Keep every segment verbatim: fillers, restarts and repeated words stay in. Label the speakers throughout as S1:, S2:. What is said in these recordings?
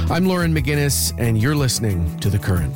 S1: I'm Lauren McGinnis, and you're listening to The Current.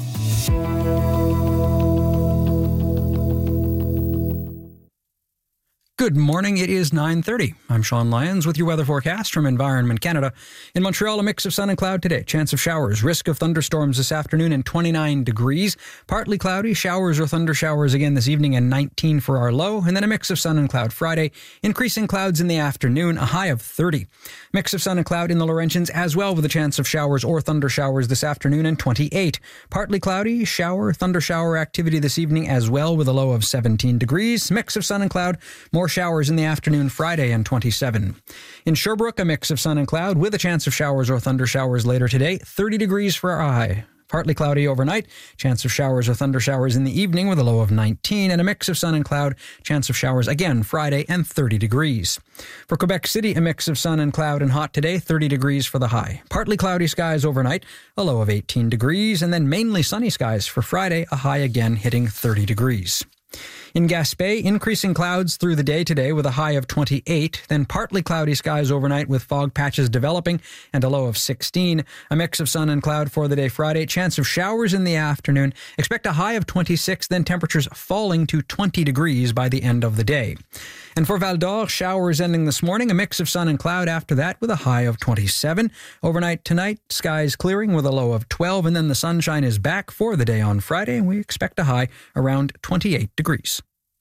S2: Good morning. It is nine thirty. I'm Sean Lyons with your weather forecast from Environment Canada. In Montreal, a mix of sun and cloud today. Chance of showers. Risk of thunderstorms this afternoon and twenty-nine degrees. Partly cloudy. Showers or thunder showers again this evening and nineteen for our low. And then a mix of sun and cloud Friday. Increasing clouds in the afternoon. A high of thirty. Mix of sun and cloud in the Laurentians as well with a chance of showers or thunder showers this afternoon and twenty-eight. Partly cloudy. Shower, thunder shower activity this evening as well with a low of seventeen degrees. Mix of sun and cloud. More showers in the afternoon Friday and twenty-seven. In Sherbrooke, a mix of sun and cloud with a chance of showers or thunder showers later today. thirty degrees for our high. Partly cloudy overnight. Chance of showers or thunder showers in the evening with a low of nineteen and a mix of sun and cloud. Chance of showers again Friday and thirty degrees. For Quebec City, a mix of sun and cloud and hot today. thirty degrees for the high. Partly cloudy skies overnight. A low of eighteen degrees and then mainly sunny skies for Friday. A high again hitting thirty degrees. In Gaspé, increasing clouds through the day today with a high of twenty-eight, then partly cloudy skies overnight with fog patches developing and a low of sixteen. A mix of sun and cloud for the day Friday. Chance of showers in the afternoon. Expect a high of twenty-six, then temperatures falling to twenty degrees by the end of the day. And for Val d'Or, showers ending this morning, a mix of sun and cloud after that with a high of twenty-seven. Overnight tonight, skies clearing with a low of twelve, and then the sunshine is back for the day on Friday, and we expect a high around twenty-eight degrees.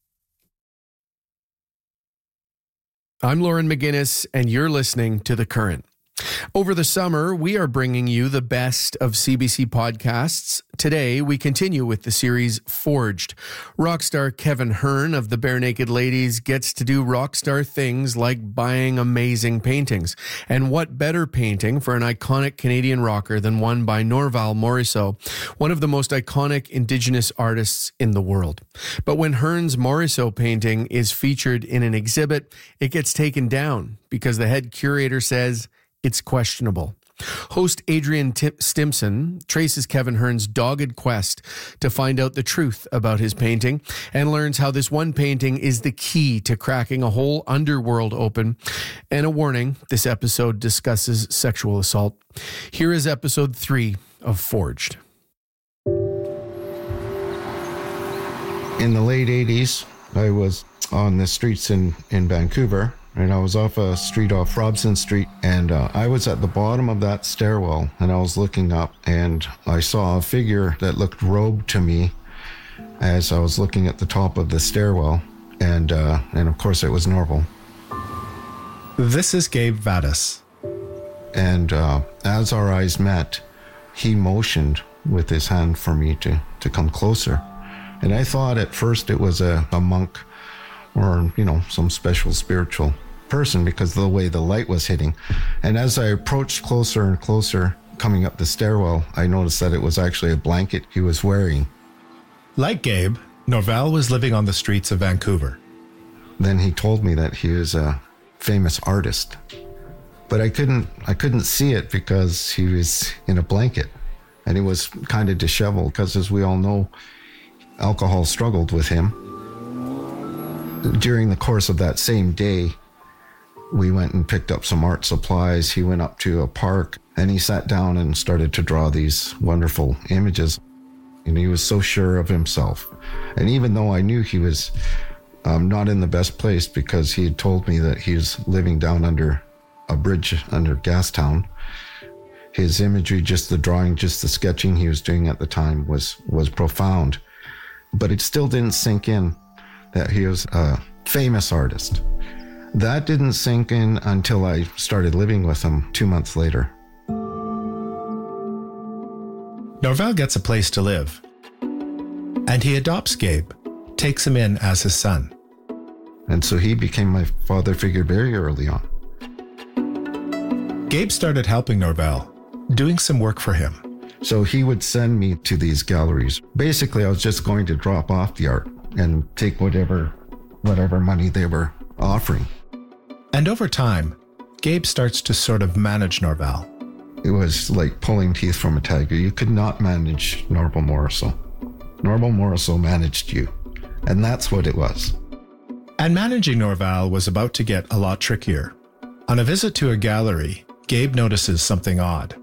S1: I'm Lauren McGinnis, and you're listening to The Current. Over the summer, we are bringing you the best of C B C podcasts. Today, we continue with the series Forged. Rockstar Kevin Hearn of the Bare Naked Ladies gets to do rockstar things like buying amazing paintings. And what better painting for an iconic Canadian rocker than one by Norval Morisseau, one of the most iconic Indigenous artists in the world. But when Hearn's Morisseau painting is featured in an exhibit, it gets taken down because the head curator says it's questionable. Host Adrian T- Stimson traces Kevin Hearn's dogged quest to find out the truth about his painting and learns how this one painting is the key to cracking a whole underworld open. And a warning, this episode discusses sexual assault. Here is episode three of Forged.
S3: In the late eighties, I was on the streets in, in Vancouver, and I was off a street off Robson Street, and uh, I was at the bottom of that stairwell, and I was looking up, and I saw a figure that looked robed to me as I was looking at the top of the stairwell, and uh, and of course it was Norval.
S4: This is Gabe Vadas.
S3: And uh, as our eyes met, he motioned with his hand for me to, to come closer. And I thought at first it was a, a monk or, you know, some special spiritual person because of the way the light was hitting. And as I approached closer and closer, coming up the stairwell, I noticed that it was actually a blanket he was wearing.
S4: Like Gabe, Norval was living on the streets of Vancouver.
S3: Then he told me that he was a famous artist. But I couldn't I couldn't see it because he was in a blanket. And he was kind of disheveled because, as we all know, alcohol struggled with him. During the course of that same day, we went and picked up some art supplies. He went up to a park and he sat down and started to draw these wonderful images. And he was so sure of himself. And even though I knew he was um, not in the best place because he had told me that he was living down under a bridge under Gastown, his imagery, just the drawing, just the sketching he was doing at the time was, was profound. But it still didn't sink in that he was a famous artist. That didn't sink in until I started living with him two months later.
S4: Norval gets a place to live, and he adopts Gabe, takes him in as his son.
S3: And so he became my father figure very early on.
S4: Gabe started helping Norval, doing some work for him.
S3: So he would send me to these galleries. Basically, I was just going to drop off the art and take whatever whatever money they were offering.
S4: And over time, Gabe starts to sort of manage Norval.
S3: It was like pulling teeth from a tiger. You could not manage Norval Morisseau. Norval Morisseau managed you. And that's what it was.
S4: And managing Norval was about to get a lot trickier. On a visit to a gallery, Gabe notices something odd.